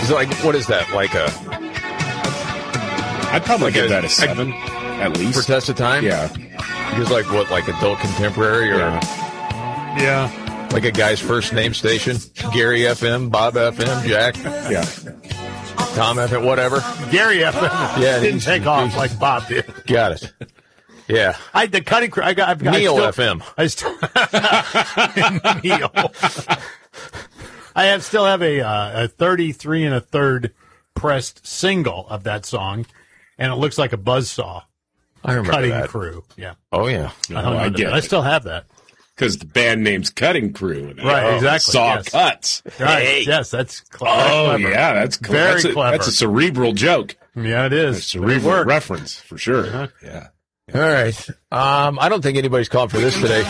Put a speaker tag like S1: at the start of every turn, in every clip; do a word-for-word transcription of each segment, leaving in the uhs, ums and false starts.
S1: Is it like, what is that? Like a...
S2: I'd probably
S1: like
S2: give
S1: a,
S2: that a seven, a, at least.
S1: For Test of Time?
S2: Yeah.
S1: Because like what, like adult contemporary or...
S2: Yeah.
S3: Yeah.
S1: Like a guy's first name station? Gary F M, Bob F M, Jack?
S2: Yeah.
S1: Tom F M, whatever.
S3: Gary F M
S1: yeah,
S3: didn't take off like Bob did.
S1: Got it. Yeah.
S3: I the cutting crew. I got I've got
S1: Neil
S3: I still,
S1: F M.
S3: I still Neil. I have still have a uh, a thirty-three and a third pressed single of that song, and it looks like a buzzsaw.
S1: I remember
S3: Cutting
S1: that.
S3: Crew. Yeah.
S1: Oh yeah.
S3: I, don't
S2: Oh, I
S3: know
S2: get
S3: that. I
S2: it.
S3: still have that.
S2: Because the band name's Cutting Crew. And
S3: Right,
S2: oh,
S3: exactly,
S2: Saw
S3: yes.
S2: cuts.
S3: Right.
S2: Hey.
S3: Yes, that's cl-
S2: Oh,
S3: clever.
S2: yeah, that's cl-
S3: Very
S2: that's a,
S3: clever.
S2: That's a cerebral joke.
S3: Yeah, it is.
S2: A cerebral
S3: Work.
S2: reference, for sure.
S3: Uh-huh.
S2: Yeah.
S1: All right. Um, I don't think anybody's called for this today.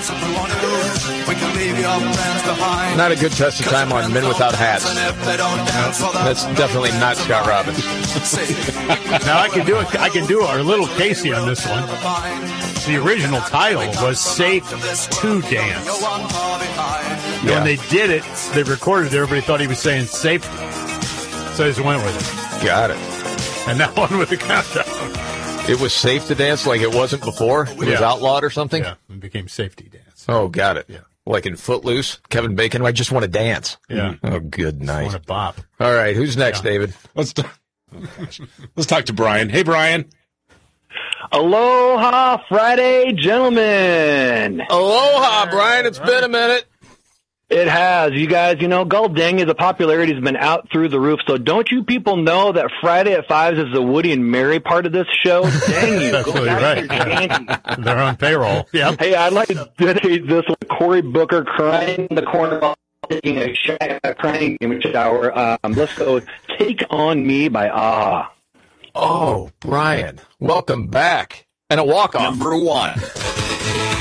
S1: Not a good test of time on Men Without Hats. That's definitely not Scott Robbins.
S3: Now I can do it. I can do a little Casey on this one. The original title was "Safe to Dance." And
S1: Yeah.
S3: when they did it, they recorded it. Everybody thought he was saying "safety," so they just went with it.
S1: Got it.
S3: And that one with the countdown.
S1: It was safe to dance like it wasn't before? It was
S3: Yeah.
S1: outlawed or something?
S3: Yeah, it became "Safety Dance."
S1: Oh, got it.
S3: Yeah.
S1: Like in Footloose, Kevin Bacon, I just want to dance.
S3: Yeah.
S1: Oh, good night.
S3: Want a bop?
S1: All right, who's next,
S3: Yeah.
S1: David?
S2: Let's, t- oh, gosh. Let's talk to Brian. Hey, Brian.
S4: Aloha Friday, gentlemen.
S1: Aloha, Brian. It's been a minute.
S4: It has. You guys, you know, Gulf Dangy's popularity has been out through the roof. So don't you people know that Friday at Fives is the Woody and Mary part of this show? Dang you.
S3: That's
S4: Go
S3: really
S4: back to
S3: right.
S4: your candy.
S3: They're on payroll. Yeah.
S4: Hey, I'd like to dedicate this with Cory Booker crying in the corner while taking a, sh- a crying in the shower. Um, let's go Take On Me by Ah.
S1: Oh, Brian, welcome back. And a walk-off.
S5: Number one.